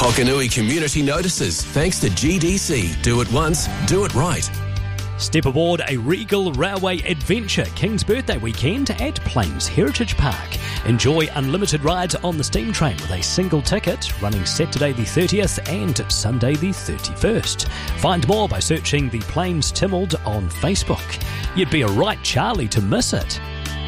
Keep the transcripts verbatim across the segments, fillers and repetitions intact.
Hokanui community notices thanks to G D C. Do it once, do it right. Step aboard a Regal Railway adventure King's Birthday weekend at Plains Heritage Park. Enjoy unlimited rides on the steam train with a single ticket running Saturday the thirtieth and Sunday the thirty-first. Find more by searching the Plains Tynwald on Facebook. You'd be a right Charlie to miss it.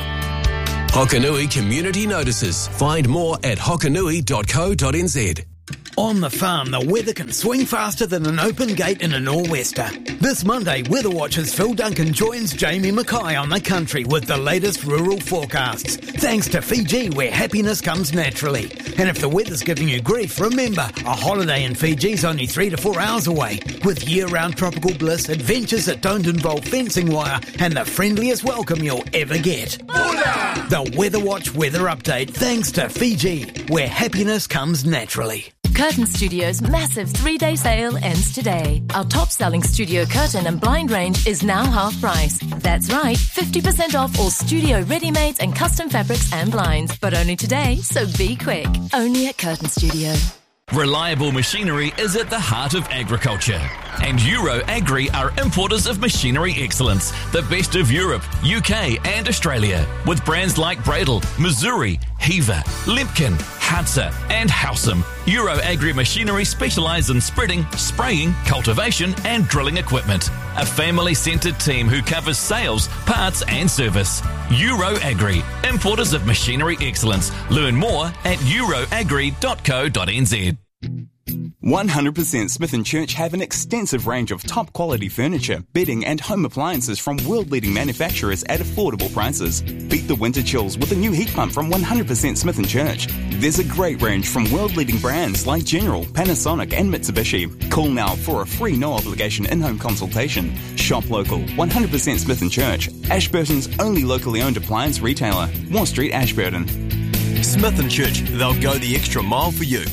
Hokanui community notices. Find more at hokanui dot co dot n z. On the farm, the weather can swing faster than an open gate in a nor'wester. This Monday, Weather Watcher's Phil Duncan joins Jamie Mackay on the country with the latest rural forecasts. Thanks to Fiji, where happiness comes naturally. And if the weather's giving you grief, remember, a holiday in Fiji's only three to four hours away. With year-round tropical bliss, adventures that don't involve fencing wire, and the friendliest welcome you'll ever get. Hola! The Weather Watch Weather Update, thanks to Fiji, where happiness comes naturally. Curtain Studio's massive three-day sale ends today. Our top-selling studio curtain and blind range is now half price. That's right, fifty percent off all studio ready-mades and custom fabrics and blinds. But only today, so be quick. Only at Curtain Studio. Reliable machinery is at the heart of agriculture. And Euro Agri are importers of machinery excellence, the best of Europe, U K and Australia, with brands like Bradle, Missouri, Heaver, Lemkin, Hudson and Howsam. Euro Agri Machinery specialise in spreading, spraying, cultivation and drilling equipment. A family-centred team who covers sales, parts and service. Euro Agri, importers of machinery excellence. Learn more at euro agri dot co dot n z. one hundred percent Smith and Church have an extensive range of top quality furniture, bedding and home appliances from world-leading manufacturers at affordable prices. Beat the winter chills with a new heat pump from one hundred percent Smith and Church. There's a great range from world-leading brands like General, Panasonic and Mitsubishi. Call now for a free no-obligation in-home consultation. Shop local, one hundred percent Smith and Church, Ashburton's only locally owned appliance retailer. Wall Street, Ashburton. Smith and Church, they'll go the extra mile for you.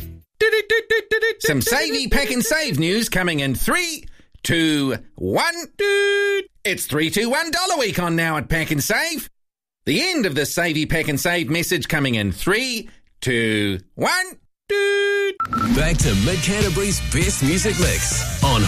Some Savey Pack and Save news coming in three, two, one. It's three two one dollar week on now at Pack and Save. The end of the Savey Pack and Save message coming in three, two, one. Back to Mid Canterbury's best music mix on